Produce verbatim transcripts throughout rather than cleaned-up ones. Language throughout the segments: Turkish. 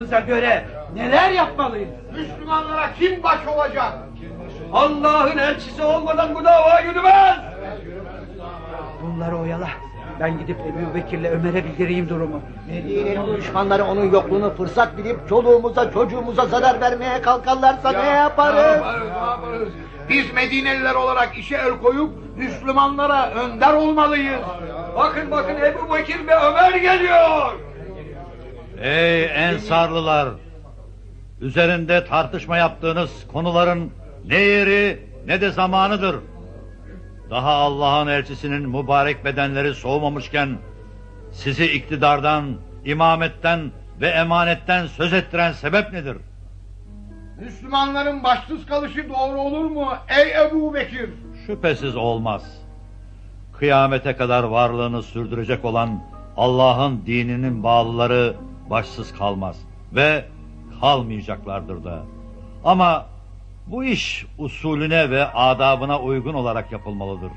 göre neler yapmalıyız? Müslümanlara kim baş olacak? Allah'ın elçisi olmadan bu dava yürümez. Bunları oyala. Ben gidip Ebu Bekir'le Ömer'e bildireyim durumu. Medine'nin düşmanları onun yokluğunu fırsat bilip çoluğumuza çocuğumuza zarar vermeye kalkarlarsa ya, ne yaparız? Ne yaparız, ne yaparız? Biz Medineliler olarak işe el koyup Müslümanlara önder olmalıyız. Bakın bakın Ebu Bekir ve Ömer geliyor. Ey Ensarlılar! Üzerinde tartışma yaptığınız konuların ne yeri ne de zamanıdır. Daha Allah'ın elçisinin mübarek bedenleri soğumamışken sizi iktidardan, imametten ve emanetten söz ettiren sebep nedir? Müslümanların başsız kalışı doğru olur mu ey Ebu Bekir? Şüphesiz olmaz. Kıyamete kadar varlığını sürdürecek olan Allah'ın dininin bağlıları başsız kalmaz ve kalmayacaklardır da. Ama bu iş usulüne ve adabına uygun olarak yapılmalıdır.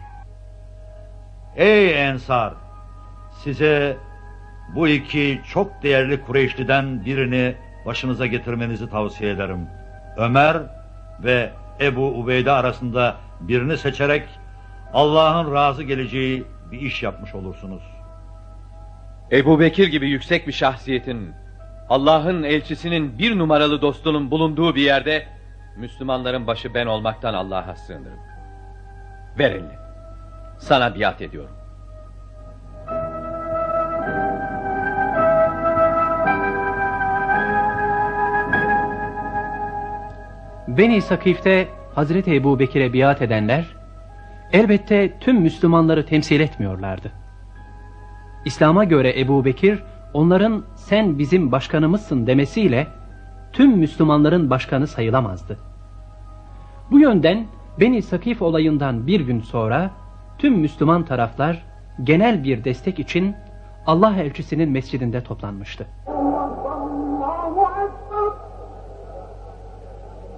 Ey Ensar! Size bu iki çok değerli Kureyşli'den birini başınıza getirmenizi tavsiye ederim. Ömer ve Ebu Ubeyde arasında birini seçerek Allah'ın razı geleceği bir iş yapmış olursunuz. Ebu Bekir gibi yüksek bir şahsiyetin, Allah'ın elçisinin bir numaralı dostunun bulunduğu bir yerde Müslümanların başı ben olmaktan Allah'a sığınırım. Ver elini. Sana biat ediyorum. Beni Sakif'te Hazreti Ebu Bekir'e biat edenler elbette tüm Müslümanları temsil etmiyorlardı. İslam'a göre Ebu Bekir onların sen bizim başkanımızsın demesiyle tüm Müslümanların başkanı sayılamazdı. Bu yönden Beni Sakif olayından bir gün sonra tüm Müslüman taraflar genel bir destek için Allah elçisinin mescidinde toplanmıştı.